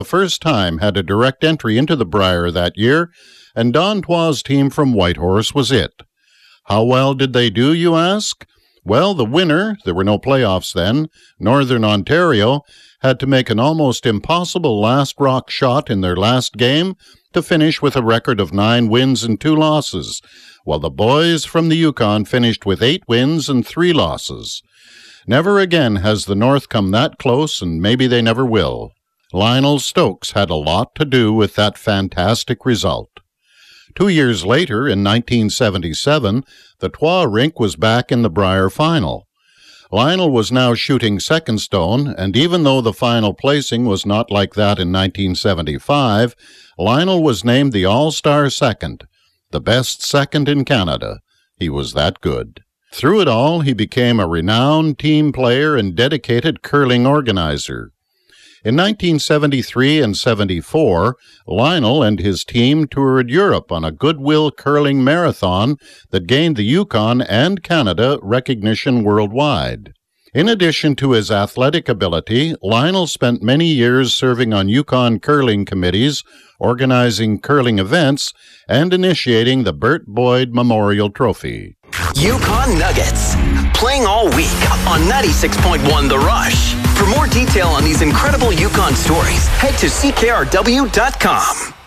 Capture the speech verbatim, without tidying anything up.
the first time had a direct entry into the Brier that year, and Don Twa's team from Whitehorse was it. How well did they do, you ask? Well, the winner, there were no playoffs then, Northern Ontario, had to make an almost impossible last rock shot in their last game to finish with a record of nine wins and two losses, while the boys from the Yukon finished with eight wins and three losses. Never again has the North come that close, and maybe they never will. Lionel Stokes had a lot to do with that fantastic result. Two years later, in nineteen seventy-seven, the Twa rink was back in the Brier final. Lionel was now shooting second stone, and even though the final placing was not like that in nineteen seventy-five, Lionel was named the All-Star second, the best second in Canada. He was that good. Through it all, he became a renowned team player and dedicated curling organizer. In nineteen seventy-three and seventy-four, Lionel and his team toured Europe on a goodwill curling marathon that gained the Yukon and Canada recognition worldwide. In addition to his athletic ability, Lionel spent many years serving on Yukon curling committees, organizing curling events, and initiating the Bert Boyd Memorial Trophy. Yukon Nuggets, playing all week on ninety-six point one The Rush. For more detail on these incredible Yukon stories, head to C K R W dot com.